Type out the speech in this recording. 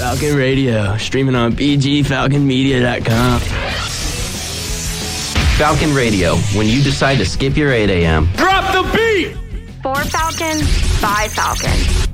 Falcon Radio, streaming on bgfalconmedia.com. Falcon Radio, when you decide to skip your 8 a.m. Drop the beat! For Falcon, by Falcon.